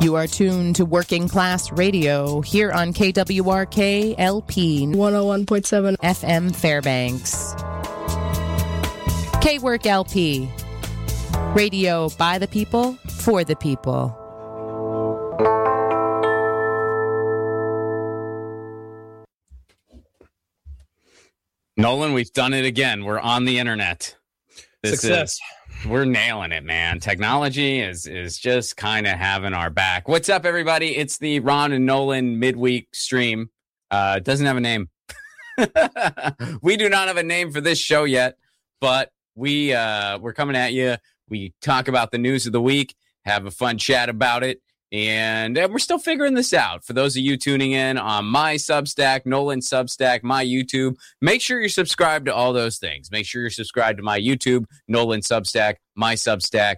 You are tuned to Working Class Radio here on KWRK LP 101.7 FM Fairbanks. K-Work LP. Radio by the people, for the people. Nolan, we've done it again. We're on the internet. Success. We're nailing it, man. Technology is just kind of having our back. What's up, everybody? It's the Ron and Nolan midweek stream. It doesn't have a name. We do not have a name for this show yet, but we're coming at you. We talk about the news of the week, have a fun chat about it, and we're still figuring this out. For those of you tuning in on my Substack, Nolan Substack, my YouTube, make sure you're subscribed to all those things. Make sure you're subscribed to my YouTube, Nolan Substack, my Substack,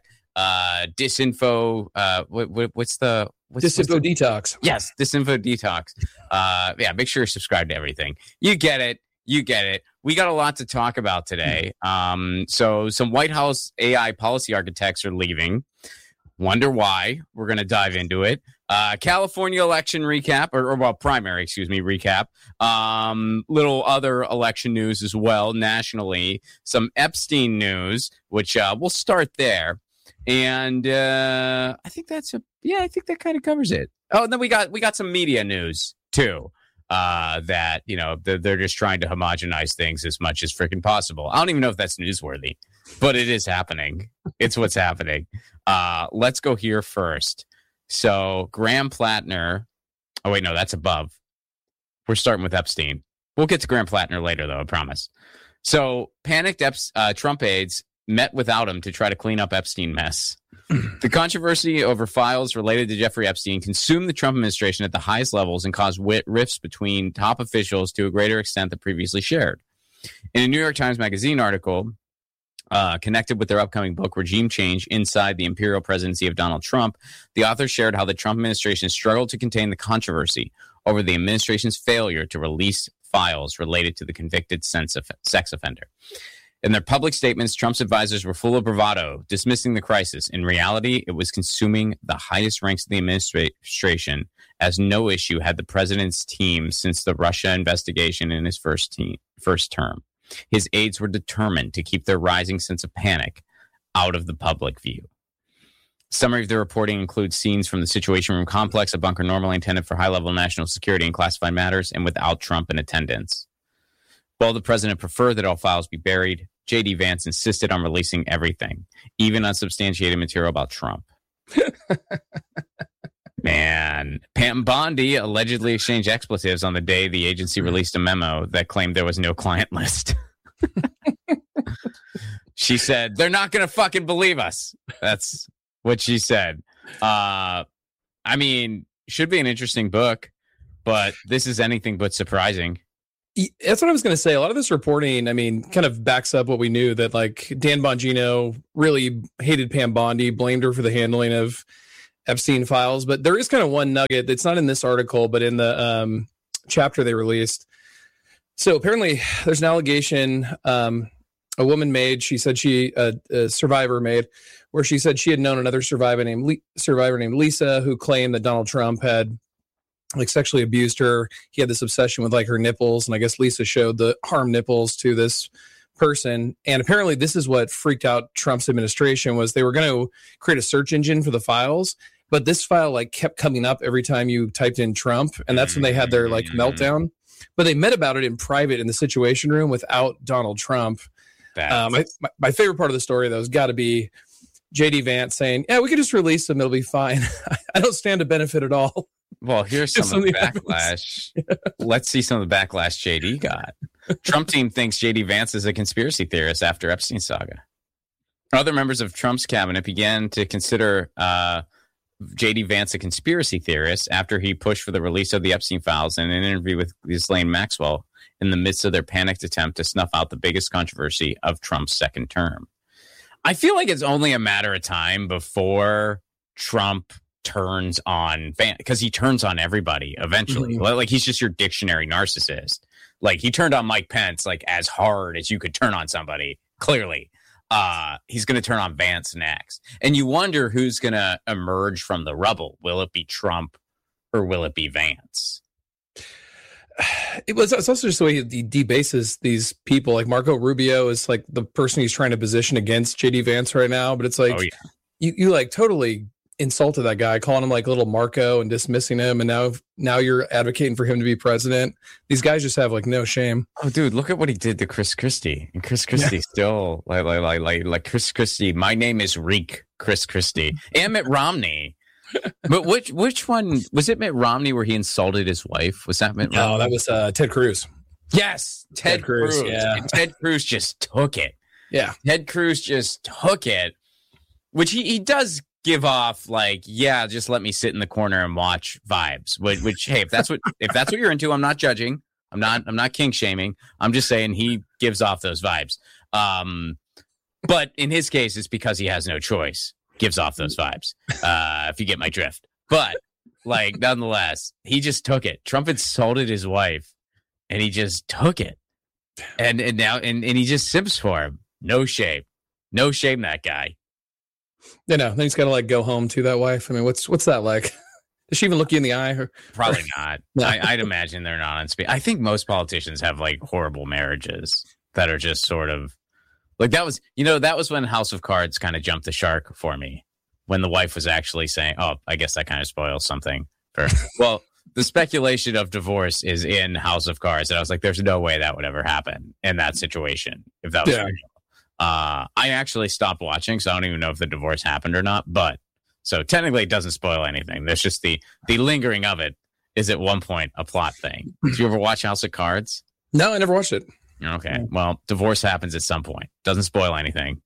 Disinfo. What's Disinfo Detox? Yes, Disinfo Detox. Yeah, make sure you're subscribed to everything. You get it. We got a lot to talk about today. So some White House AI policy architects are leaving. Wonder why. We're going to dive into it. California election recap, primary recap. Little other election news as well nationally. Some Epstein news, which we'll start there. And I think that kind of covers it. Oh, and then we got some media news too. That, they're just trying to homogenize things as much as freaking possible. I don't even know if that's newsworthy, but it is happening. It's what's happening. Let's go here first. So Graham Plattner. Oh, wait, no, that's above. We're starting with Epstein. We'll get to Graham Plattner later, though, I promise. So panicked Trump aides met without him to try to clean up Epstein mess. The controversy over files related to Jeffrey Epstein consumed the Trump administration at the highest levels and caused rifts between top officials to a greater extent than previously shared. In a New York Times Magazine article connected with their upcoming book, Regime Change Inside the Imperial Presidency of Donald Trump, the author shared how the Trump administration struggled to contain the controversy over the administration's failure to release files related to the convicted sex offender. In their public statements, Trump's advisors were full of bravado, dismissing the crisis. In reality, it was consuming the highest ranks of the administration, as no issue had the president's team since the Russia investigation in his first term. His aides were determined to keep their rising sense of panic out of the public view. Summary of the reporting includes scenes from the Situation Room complex, a bunker normally intended for high-level national security and classified matters, and without Trump in attendance. While the president preferred that all files be buried, J.D. Vance insisted on releasing everything, even unsubstantiated material about Trump. Man, Pam Bondi allegedly exchanged expletives on the day the agency released a memo that claimed there was no client list. She said, "They're not going to fucking believe us." That's what she said. I mean, should be an interesting book, but this is anything but surprising. That's what I was going to say. A lot of this reporting, I mean, kind of backs up what we knew, that like Dan Bongino really hated Pam Bondi, blamed her for the handling of Epstein files. But there is kind of one nugget that's not in this article, but in the chapter they released. So apparently there's an allegation a woman made. She said a survivor made, where she said she had known another survivor named Lisa, who claimed that Donald Trump had like sexually abused her. He had this obsession with like her nipples, and I guess Lisa showed the harm nipples to this person. And apparently this is what freaked out Trump's administration, was they were going to create a search engine for the files, but this file like kept coming up every time you typed in Trump, and that's when they had their like meltdown. But they met about it in private in the Situation Room without Donald Trump. My favorite part of the story, though, has got to be J.D. Vance saying, "Yeah, we could just release them; it'll be fine. I don't stand to benefit at all." Well, here's some of the backlash. Let's see some of the backlash JD got. Trump team thinks JD Vance is a conspiracy theorist after Epstein saga. Other members of Trump's cabinet began to consider JD Vance a conspiracy theorist after he pushed for the release of the Epstein files in an interview with Ghislaine Maxwell in the midst of their panicked attempt to snuff out the biggest controversy of Trump's second term. I feel like it's only a matter of time before Trump turns on Vance, because he turns on everybody eventually. Mm-hmm. Like, he's just your dictionary narcissist. Like, he turned on Mike Pence like as hard as you could turn on somebody, clearly. he's going to turn on Vance next. And you wonder who's going to emerge from the rubble. Will it be Trump or will it be Vance? It's also just the way he debases these people. Like Marco Rubio is like the person he's trying to position against JD Vance right now. But it's like, you like totally insulted that guy, calling him like little Marco and dismissing him. And now you're advocating for him to be president. These guys just have like no shame. Oh, dude, look at what he did to Chris Christie. And Chris Christie still like Chris Christie. My name is Reek Chris Christie and Mitt Romney. But which one was it? Mitt Romney where he insulted his wife? Was that Mitt Romney? No, that was Ted Cruz. Yes, Ted Cruz. Yeah. And Ted Cruz just took it. Yeah, Ted Cruz just took it, which he does give off like, yeah, just let me sit in the corner and watch vibes. Which hey, if that's what you're into, I'm not judging. I'm not kink shaming. I'm just saying he gives off those vibes. But in his case, it's because he has no choice. Gives off those vibes, if you get my drift. But, like, nonetheless, he just took it. Trump insulted his wife, and he just took it. And now he just simps for him. No shame. No shame, that guy. You know, then he's got to, like, go home to that wife. I mean, what's that like? Does she even look you in the eye? Or? Probably not. No. I'd imagine they're not on speed. I think most politicians have, like, horrible marriages that are just sort of, like that was when House of Cards kind of jumped the shark for me, when the wife was actually saying, oh, I guess that kind of spoils something. Well, the speculation of divorce is in House of Cards. And I was like, there's no way that would ever happen in that situation. If that was real. I actually stopped watching, so I don't even know if the divorce happened or not. But so technically it doesn't spoil anything. There's just the lingering of it is at one point a plot thing. Did you ever watch House of Cards? No, I never watched it. Okay. Well, divorce happens at some point. Doesn't spoil anything.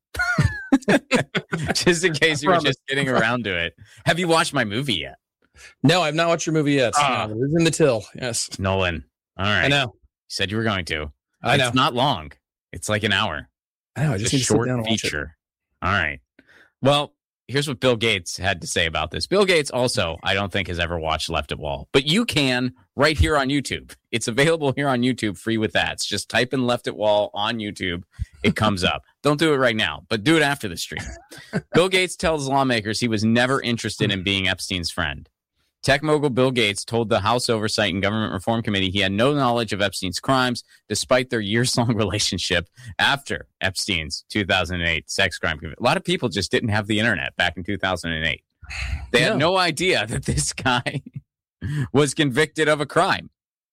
Just in case you were just getting around to it. Have you watched my movie yet? No, I've not watched your movie yet. No, it's in the till. Yes. Nolan. All right. I know. You said you were going to. I know. It's not long. It's like an hour. I know. I just a need to short sit down and watch feature. All right. Well, here's what Bill Gates had to say about this. Bill Gates also, I don't think, has ever watched Left at Wall, but you can right here on YouTube. It's available here on YouTube, free with ads. Just type in Left at Wall on YouTube. It comes up. Don't do it right now, but do it after the stream. Bill Gates tells lawmakers he was never interested in being Epstein's friend. Tech mogul Bill Gates told the House Oversight and Government Reform Committee he had no knowledge of Epstein's crimes, despite their years-long relationship after Epstein's 2008 sex crime. A lot of people just didn't have the internet back in 2008. They had no idea that this guy was convicted of a crime.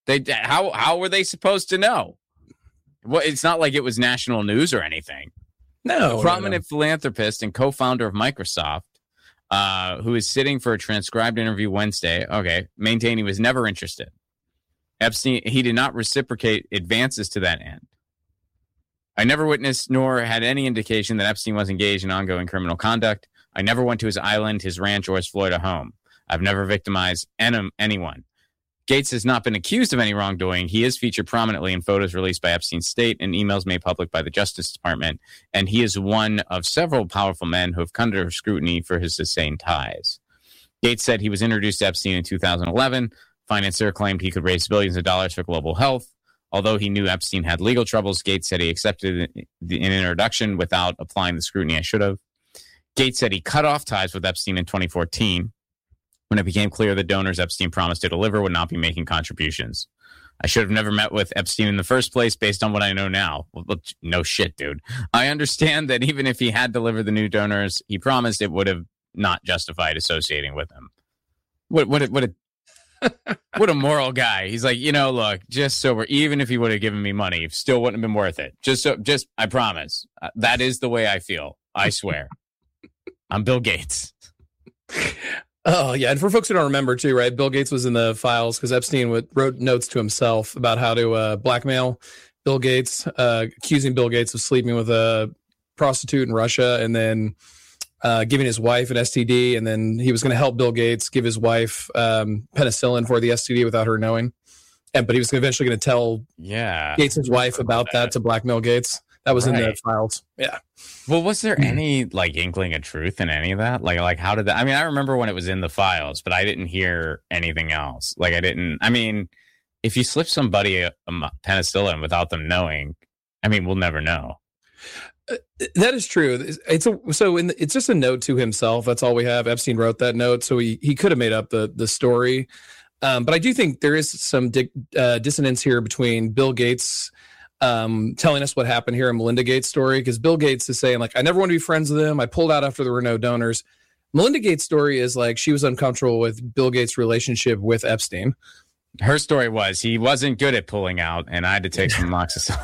How were they supposed to know? Well, it's not like it was national news or anything. No. A prominent philanthropist and co-founder of Microsoft, who is sitting for a transcribed interview Wednesday, maintained he was never interested. Epstein, he did not reciprocate advances to that end. I never witnessed nor had any indication that Epstein was engaged in ongoing criminal conduct. I never went to his island, his ranch, or his Florida home. I've never victimized anyone. Gates has not been accused of any wrongdoing. He is featured prominently in photos released by Epstein's state and emails made public by the Justice Department, and he is one of several powerful men who have come under scrutiny for his sustained ties. Gates said he was introduced to Epstein in 2011. Financier claimed he could raise billions of dollars for global health. Although he knew Epstein had legal troubles, Gates said he accepted an introduction without applying the scrutiny I should have. Gates said he cut off ties with Epstein in 2014 when it became clear the donors Epstein promised to deliver would not be making contributions. I should have never met with Epstein in the first place based on what I know now. Well, no shit, dude. I understand that even if he had delivered the new donors he promised, it would have not justified associating with him. What a moral guy. He's like, look, just so even if he would have given me money, it still wouldn't have been worth it. Just I promise. That is the way I feel. I swear. I'm Bill Gates. Oh, yeah. And for folks who don't remember, too, right? Bill Gates was in the files because Epstein wrote notes to himself about how to blackmail Bill Gates, accusing Bill Gates of sleeping with a prostitute in Russia and then giving his wife an STD. And then he was going to help Bill Gates give his wife penicillin for the STD without her knowing. But he was eventually going to tell Gates' wife about that to blackmail Gates. That was in the files. Yeah. Well, was there any inkling of truth in any of that? Like how did that? I mean, I remember when it was in the files, but I didn't hear anything else. If you slip somebody a penicillin without them knowing, we'll never know. That is true. It's just a note to himself. That's all we have. Epstein wrote that note, so he could have made up the story. But I do think there is some dissonance here between Bill Gates telling us what happened here and Melinda Gates' story, because Bill Gates is saying, like, I never want to be friends with him. I pulled out after there were no donors. Melinda Gates' story is like she was uncomfortable with Bill Gates' relationship with Epstein. Her story was he wasn't good at pulling out, and I had to take some amoxicillin.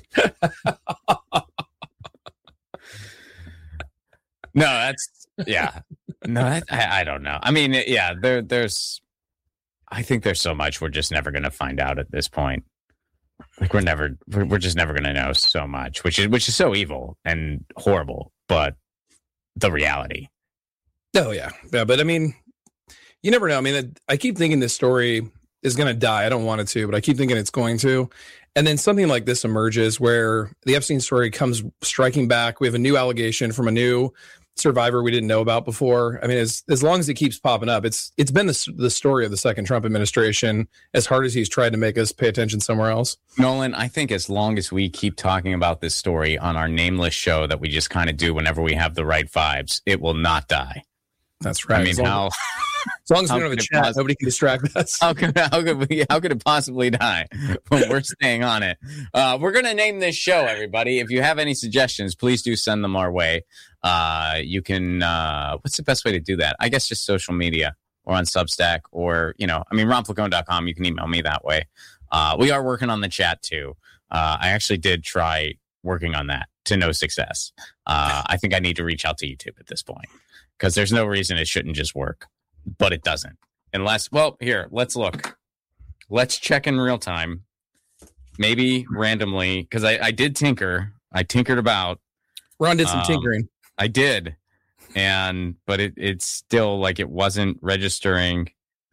No, that's yeah. No, I don't know. I mean, yeah, there's. I think there's so much we're just never going to find out at this point. Like we're just never going to know so much, which is so evil and horrible, but the reality. Oh yeah, but I mean, you never know. I mean, I keep thinking this story is going to die. I don't want it to, but I keep thinking it's going to. And then something like this emerges where the Epstein story comes striking back. We have a new allegation from a new survivor we didn't know about before. I mean, as long as it keeps popping up, it's been the story of the second Trump administration, as hard as he's tried to make us pay attention somewhere else. Nolan, I think as long as we keep talking about this story on our nameless show that we just kind of do whenever we have the right vibes, it will not die. That's right. I mean, as long as we don't have a chat, nobody can distract us. How could it possibly die when we're staying on it? We're going to name this show, everybody. If you have any suggestions, please do send them our way. You can, what's the best way to do that? I guess just social media or on Substack or, romflacone.com. You can email me that way. We are working on the chat too. I actually did try working on that to no success. I think I need to reach out to YouTube at this point because there's no reason it shouldn't just work. But it doesn't. Unless, well, here, let's look. Let's check in real time. Maybe randomly, because I did tinker. I tinkered about. Ron did some tinkering. I did. But it's still like it wasn't registering.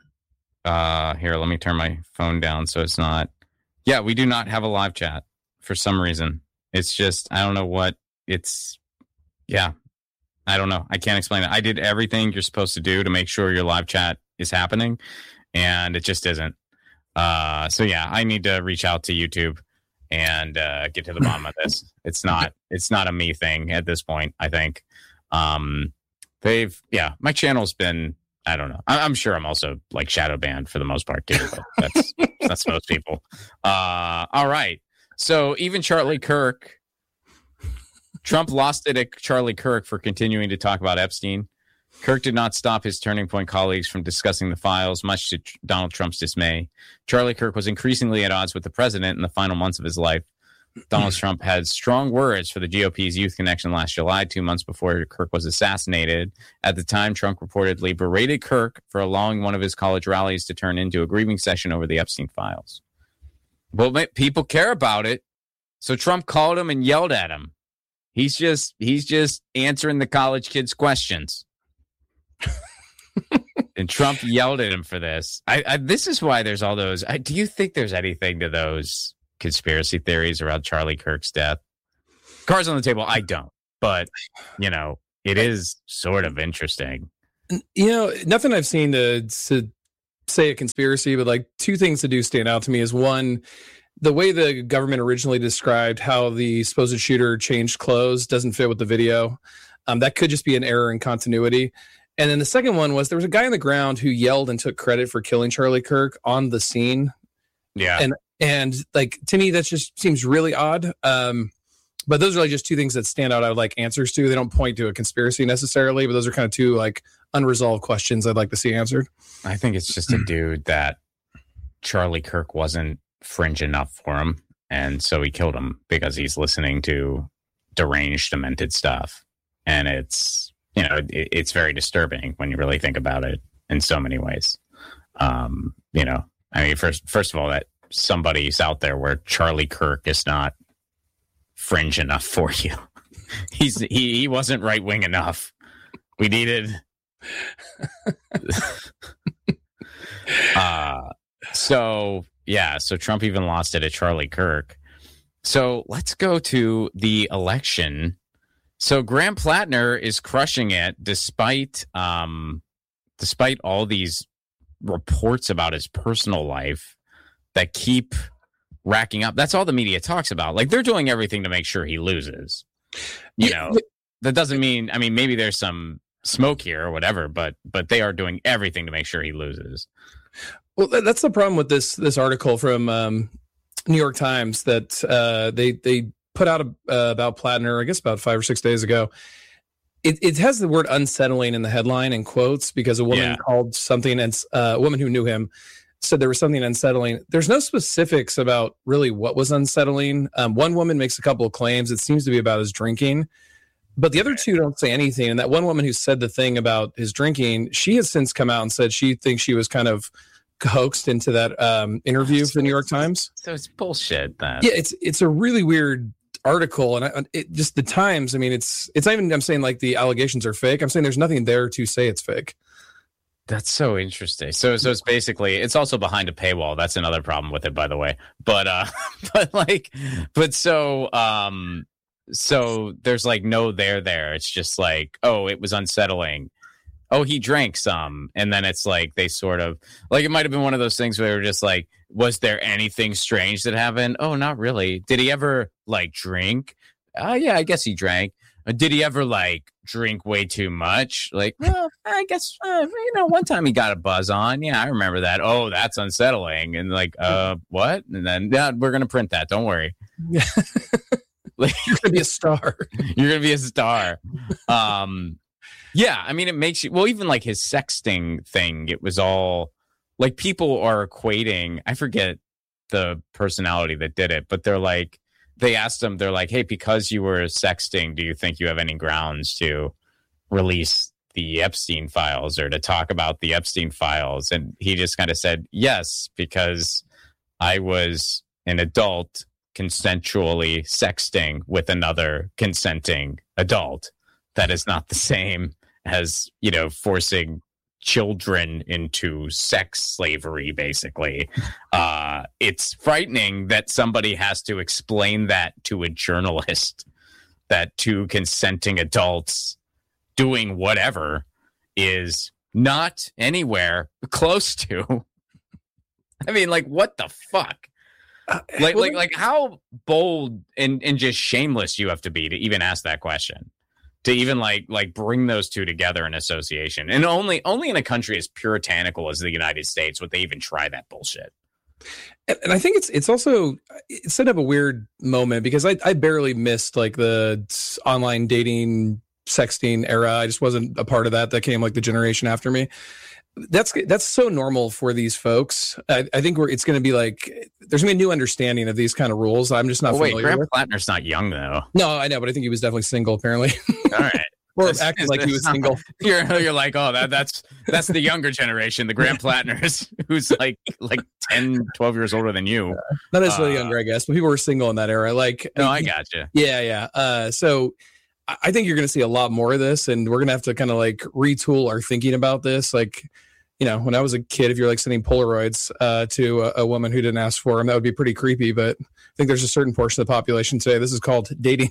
Here, let me turn my phone down so it's not. Yeah, we do not have a live chat for some reason. It's just, I don't know what it's. Yeah. I don't know. I can't explain it. I did everything you're supposed to do to make sure your live chat is happening, and it just isn't. So yeah, I need to reach out to YouTube and get to the bottom of this. It's not a me thing at this point. I think my channel's been. I don't know. I'm sure I'm also like shadow banned for the most part too. But that's most people. All right. So even Charlie Kirk. Trump lost it at Charlie Kirk for continuing to talk about Epstein. Kirk did not stop his Turning Point colleagues from discussing the files, much to Donald Trump's dismay. Charlie Kirk was increasingly at odds with the president in the final months of his life. Donald Trump had strong words for the GOP's youth connection last July, 2 months before Kirk was assassinated. At the time, Trump reportedly berated Kirk for allowing one of his college rallies to turn into a grieving session over the Epstein files. Well, people care about it, so Trump called him and yelled at him. He's just answering the college kids' questions. And Trump yelled at him for this. This is why there's all those. Do you think there's anything to those conspiracy theories around Charlie Kirk's death? Cards on the table, I don't. But, it is sort of interesting. Nothing I've seen to say a conspiracy, but like two things that do stand out to me is one, the way the government originally described how the supposed shooter changed clothes doesn't fit with the video. That could just be an error in continuity. And then the second one was there was a guy on the ground who yelled and took credit for killing Charlie Kirk on the scene. Yeah. And like, to me, that just seems really odd. But those are like just two things that stand out. I would like answers to. They don't point to a conspiracy necessarily, but those are kind of two like unresolved questions I'd like to see answered. I think it's just a dude that Charlie Kirk wasn't fringe enough for him, and so he killed him because he's listening to deranged, demented stuff, and it's it's very disturbing when you really think about it in so many ways. I mean, first of all, that somebody's out there where Charlie Kirk is not fringe enough for you. He wasn't right wing enough. We needed. So Trump even lost it at Charlie Kirk. So let's go to the election. So Graham Plattner is crushing it despite all these reports about his personal life that keep racking up. That's all the media talks about. Like, they're doing everything to make sure he loses. You know, that doesn't mean, I mean, maybe there's some smoke here or whatever, but they are doing everything to make sure he loses. Well, that's the problem with this article from New York Times that they put out about Plattner, I guess about 5 or 6 days ago. It has the word unsettling in the headline in quotes because a woman called something, and a woman who knew him said there was something unsettling. There's no specifics about really what was unsettling. One woman makes a couple of claims. It seems to be about his drinking, but the other two don't say anything. And that one woman who said the thing about his drinking, she has since come out and said she thinks she was kind of coaxed into that interview for the New York Times. So it's bullshit. Yeah, it's a really weird article, and it just the Times. I mean, it's not even I'm saying like the allegations are fake. I'm saying there's nothing there to say it's fake. That's so interesting. So it's basically, it's also behind a paywall. That's another problem with it, by the way. But so there's like no there. It's just like, oh, it was unsettling. Oh, he drank some. And then it's like they sort of like, it might have been one of those things where they were just like, was there anything strange that happened? Oh, not really. Did he ever like drink? Yeah, I guess he drank. Did he ever like drink way too much? Like, well, I guess, one time he got a buzz on. Yeah, I remember that. Oh, that's unsettling. And like, what? And then, yeah, we're going to print that. Don't worry. Like, you're going to be a star. You're going to be a star. Yeah, I mean, it makes you, well, even like his sexting thing, it was all like people are equating, I forget the personality that did it, but they're like, they asked him, they're like, hey, because you were sexting, do you think you have any grounds to release the Epstein files or to talk about the Epstein files? And he just kind of said, yes, because I was an adult consensually sexting with another consenting adult. That is not the same as, forcing children into sex slavery, basically. It's frightening that somebody has to explain that to a journalist, that two consenting adults doing whatever is not anywhere close to. I mean, like, what the fuck? Like how bold and just shameless you have to be to even ask that question. To even like bring those two together in association, and only in a country as puritanical as the United States would they even try that bullshit. And I think it's also it set up a weird moment because I barely missed like the online dating sexting era. I just wasn't a part of that. That came like the generation after me. That's so normal for these folks. I think it's going to be like there's going to be a new understanding of these kind of rules. I'm just not familiar Graham with. Plattner's not young though. No, I know, but I think he was definitely single. Apparently, all right, or acting like he was single. You're like, oh, that's the younger generation, the Graham Plattners, who's like 10, 12 years older than you. Not necessarily younger, I guess, but people were single in that era. Like, no, I gotcha. Yeah. So I think you're going to see a lot more of this, and we're going to have to kind of like retool our thinking about this. Like, when I was a kid, if you're like sending Polaroids to a woman who didn't ask for them, that would be pretty creepy. But I think there's a certain portion of the population today. This is called dating.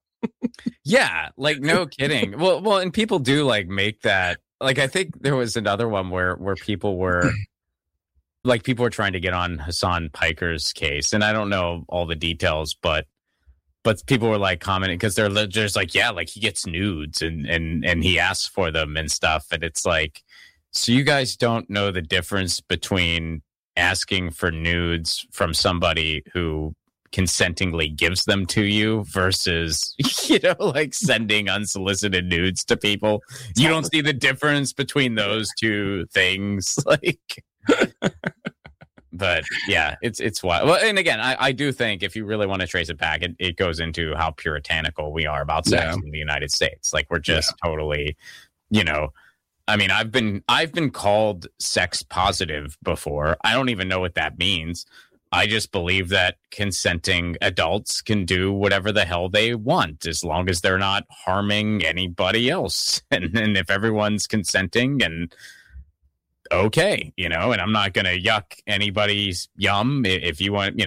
Yeah, like no kidding. Well, and people do like make that. Like, I think there was another one where people were like people were trying to get on Hassan Piker's case, and I don't know all the details, but people were like commenting because they're just like, yeah, like he gets nudes and he asks for them and stuff, and it's like. So you guys don't know the difference between asking for nudes from somebody who consentingly gives them to you versus, like sending unsolicited nudes to people. You don't see the difference between those two things. Like, but yeah, it's wild. Well, and again, I do think if you really want to trace it back, it goes into how puritanical we are about sex in the United States. Like we're just totally, I mean, I've been called sex positive before. I don't even know what that means. I just believe that consenting adults can do whatever the hell they want as long as they're not harming anybody else. And if everyone's consenting and okay, and I'm not going to yuck anybody's yum. If you want,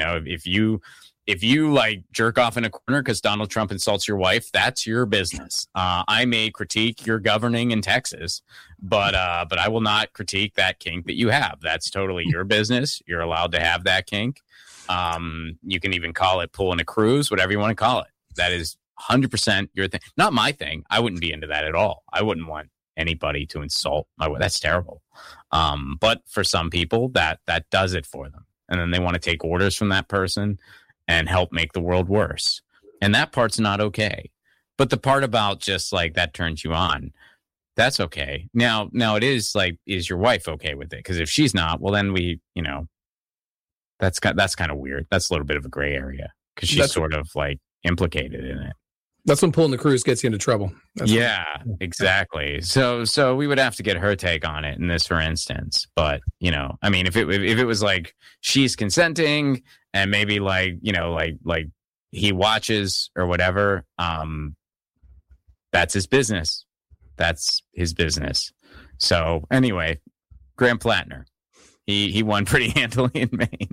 if you like jerk off in a corner because Donald Trump insults your wife, that's your business. I may critique your governing in Texas, but I will not critique that kink that you have. That's totally your business. You're allowed to have that kink. You can even call it pulling a cruise, whatever you want to call it. That is 100% your thing. Not my thing. I wouldn't be into that at all. I wouldn't want anybody to insult my wife. That's terrible. But for some people, that does it for them. And then they want to take orders from that person and help make the world worse. And that part's not okay. But the part about just like that turns you on, that's okay. Now it is like, is your wife okay with it? Because if she's not, well, then we, that's kind of weird. That's a little bit of a gray area because she's sort of like implicated in it. That's when pulling the cruise gets you into trouble. Exactly. So we would have to get her take on it in this, for instance. But I mean, if it was like she's consenting and maybe like he watches or whatever, that's his business. That's his business. So anyway, Graham Plattner, he won pretty handily in Maine.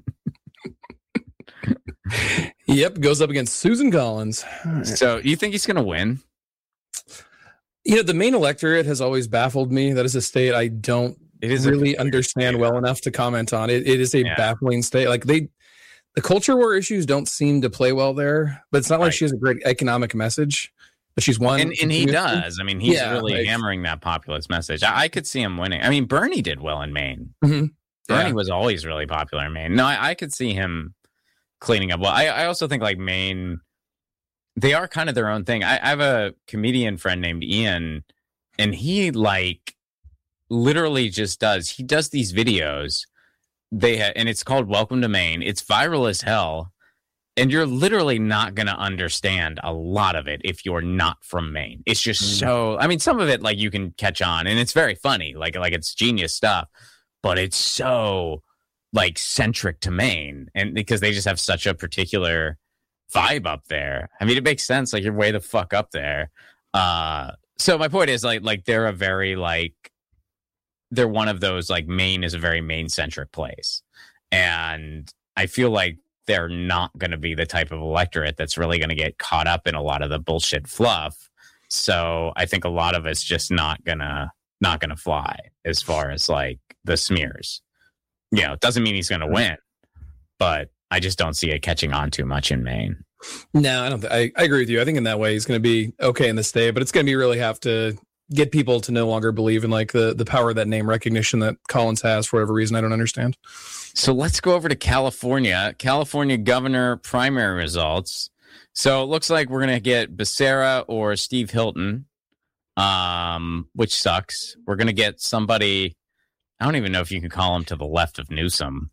Yep, goes up against Susan Collins. So you think he's going to win? The Maine electorate has always baffled me. That is a state I don't really understand well enough to comment on. It is a baffling state. Like the culture war issues don't seem to play well there, but it's not like she has a great economic message. But she's won. And he does. I mean, he's really hammering that populist message. I could see him winning. I mean, Bernie did well in Maine. Mm-hmm. Bernie was always really popular in Maine. No, I could see him cleaning up well. I also think like Maine, they are kind of their own thing. I have a comedian friend named Ian, and he like literally just he does these videos. And it's called Welcome to Maine. It's viral as hell. And you're literally not going to understand a lot of it if you're not from Maine. It's just so, I mean, some of it like you can catch on and it's very funny. Like it's genius stuff, but it's so like centric to Maine, and because they just have such a particular vibe up there. I mean, it makes sense. Like you're way the fuck up there. So my point is like they're a very they're one of those like Maine is a very Maine centric place. And I feel like they're not going to be the type of electorate that's really going to get caught up in a lot of the bullshit fluff. So I think a lot of it's just not gonna fly as far as like the smears. It doesn't mean he's going to win, but I just don't see it catching on too much in Maine. No, I don't. I agree with you. I think in that way he's going to be okay in the state, but it's going to be really have to get people to no longer believe in like the power of that name recognition that Collins has for whatever reason I don't understand. So let's go over to California. California governor primary results. So it looks like we're going to get Becerra or Steve Hilton, which sucks. We're going to get somebody, I don't even know if you can call him to the left of Newsom.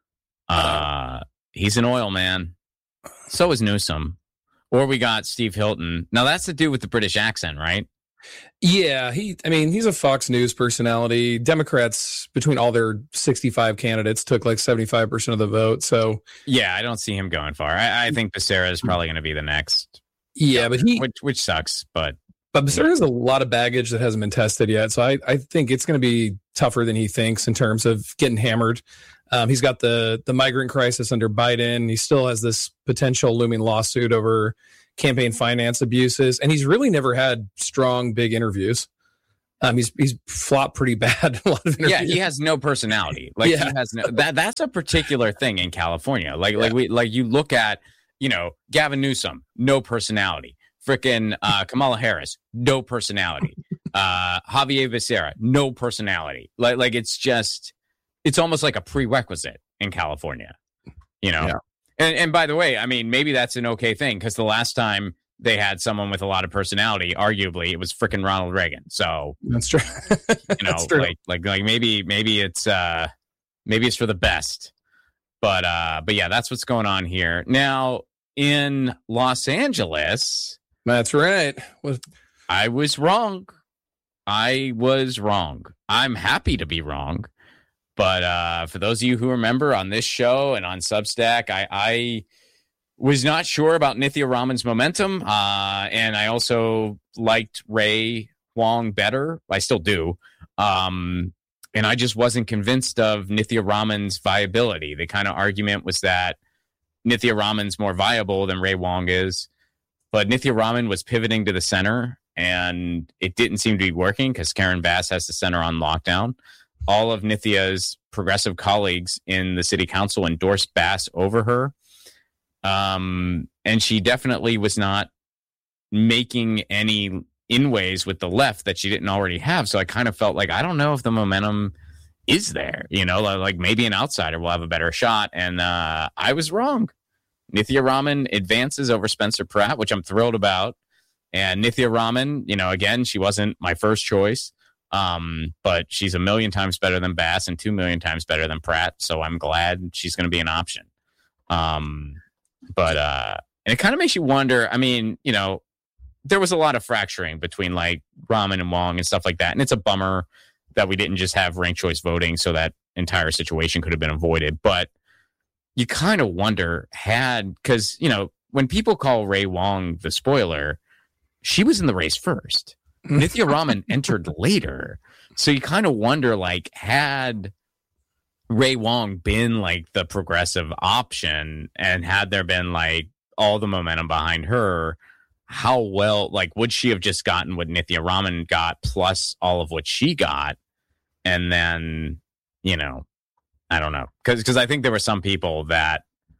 He's an oil man. So is Newsom. Or we got Steve Hilton. Now that's the dude with the British accent, right? Yeah, he's a Fox News personality. Democrats, between all their 65 candidates, took like 75% of the vote. So yeah, I don't see him going far. I think Becerra is probably going to be the next. Yeah, but which sucks, but Becerra has a lot of baggage that hasn't been tested yet. So I think it's going to be tougher than he thinks in terms of getting hammered. He's got the migrant crisis under Biden. He still has this potential looming lawsuit over campaign finance abuses, and he's really never had strong, big interviews. He's flopped pretty bad in a lot of interviews. Yeah, he has no personality. Like he has no that's a particular thing in California. Like you look at, Gavin Newsom, no personality. Frickin' Kamala Harris, no personality. Javier Becerra, no personality. Like it's almost like a prerequisite in California, Yeah. And by the way, I mean, maybe that's an okay thing because the last time they had someone with a lot of personality, arguably, it was frickin' Ronald Reagan. So that's true. That's true. Like maybe it's for the best. But yeah, that's what's going on here now in Los Angeles. That's right. I was wrong. I'm happy to be wrong. But for those of you who remember on this show and on Substack, I was not sure about Nithya Raman's momentum. And I also liked Ray Wong better. I still do. And I just wasn't convinced of Nithya Raman's viability. The kind of argument was that Nithya Raman's more viable than Ray Wong is. But Nithya Raman was pivoting to the center, and it didn't seem to be working because Karen Bass has the center on lockdown. All of Nithya's progressive colleagues in the city council endorsed Bass over her. And she definitely was not making any inways with the left that she didn't already have. So I kind of felt like, I don't know if the momentum is there, like maybe an outsider will have a better shot. And I was wrong. Nithya Raman advances over Spencer Pratt, which I'm thrilled about. And Nithya Raman, again, she wasn't my first choice, but she's a million times better than Bass and 2 million times better than Pratt. So I'm glad she's going to be an option. And it kind of makes you wonder, there was a lot of fracturing between like Raman and Wong and stuff like that. And it's a bummer that we didn't just have ranked choice voting, so that entire situation could have been avoided. But you kind of wonder because, when people call Ray Wong the spoiler, she was in the race first. Nithya Raman entered later. So you kind of wonder, like, had Ray Wong been like the progressive option and had there been like all the momentum behind her, how well, like, would she have just gotten what Nithya Raman got plus all of what she got? And then, I don't know. Because I think there were some people that,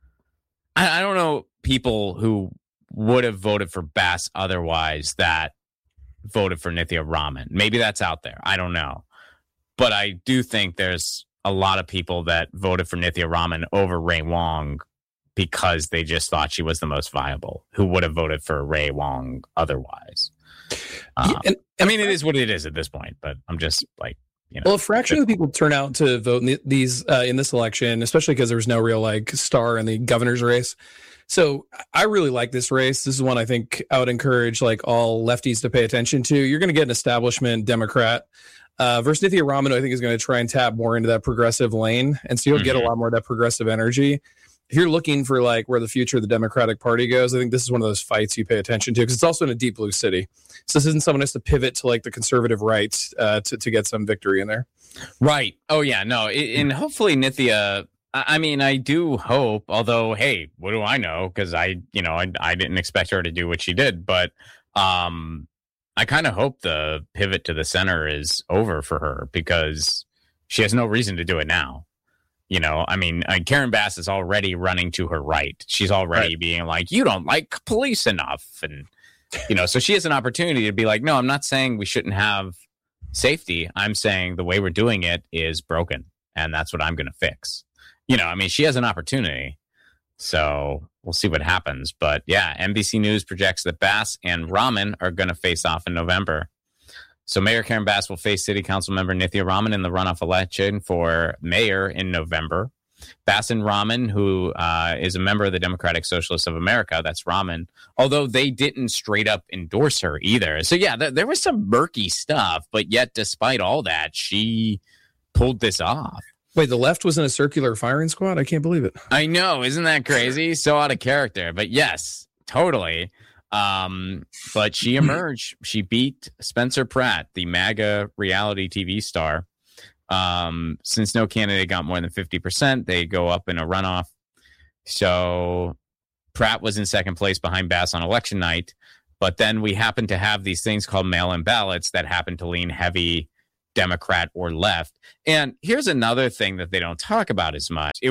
I don't know, people who would have voted for Bass otherwise that voted for Nithya Raman. Maybe that's out there. I don't know. But I do think there's a lot of people that voted for Nithya Raman over Ray Wong because they just thought she was the most viable, who would have voted for Ray Wong otherwise. It is what it is at this point, but I'm just like, well, a fraction of the people turn out to vote in in this election, especially because there was no real like star in the governor's race. So I really like this race. This is one I think I would encourage like all lefties to pay attention to. You're going to get an establishment Democrat versus Nithya Raman, who I think is going to try and tap more into that progressive lane. And so you'll get a lot more of that progressive energy. If you're looking for like where the future of the Democratic Party goes, I think this is one of those fights you pay attention to because it's also in a deep blue city. So this isn't someone who has to pivot to like the conservative right to get some victory in there. Right. Oh, yeah. No. And hopefully Nithya, I do hope, although, hey, what do I know? Because I didn't expect her to do what she did. But I kind of hope the pivot to the center is over for her because she has no reason to do it now. Karen Bass is already running to her right. She's already being like, you don't like police enough. And, so she has an opportunity to be like, no, I'm not saying we shouldn't have safety. I'm saying the way we're doing it is broken. And that's what I'm going to fix. She has an opportunity. So we'll see what happens. But yeah, NBC News projects that Bass and Raman are going to face off in November. So Mayor Karen Bass will face City Council member Nithya Raman in the runoff election for mayor in November. Bass and Raman, who is a member of the Democratic Socialists of America, that's Raman, although they didn't straight up endorse her either. So yeah, there was some murky stuff, but yet despite all that, she pulled this off. Wait, the left was in a circular firing squad? I can't believe it. I know. Isn't that crazy? So out of character. But yes, totally. But she emerged. She beat Spencer Pratt, the MAGA reality TV star. Since no candidate got more than 50%, they go up in a runoff. So Pratt was in second place behind Bass on election night. But then we happen to have these things called mail-in ballots that happen to lean heavy Democrat or left. And here's another thing that they don't talk about as much.